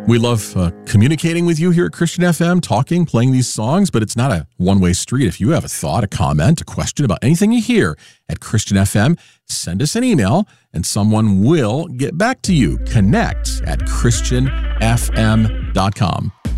We love communicating with you here at Christian FM, talking, playing these songs, but it's not a one-way street. If you have a thought, a comment, a question about anything you hear at Christian FM, send us an email and someone will get back to you. Connect at christianfm.com.